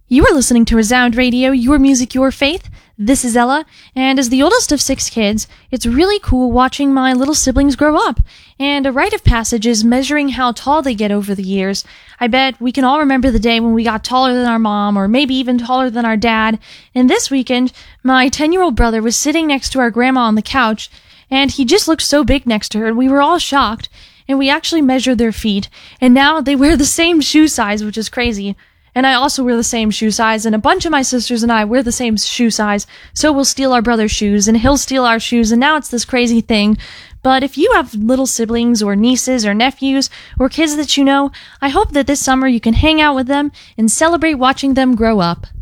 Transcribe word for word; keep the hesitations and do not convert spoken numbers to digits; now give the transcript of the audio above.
You are listening to Resound Radio, your music, your faith. This is Ella, and as the oldest of six kids, it's really cool watching my little siblings grow up. And a rite of passage is measuring how tall they get over the years. I bet we can all remember the day when we got taller than our mom, or maybe even taller than our dad. And this weekend, my ten-year-old brother was sitting next to our grandma on the couch, and he just looked so big next to her, and we were all shocked. And we actually measured their feet, and now they wear the same shoe size, which is crazy. And I also wear the same shoe size, and a bunch of my sisters and I wear the same shoe size, so we'll steal our brother's shoes, and he'll steal our shoes, and now it's this crazy thing. But if you have little siblings, or nieces, or nephews, or kids that you know, I hope that this summer you can hang out with them and celebrate watching them grow up.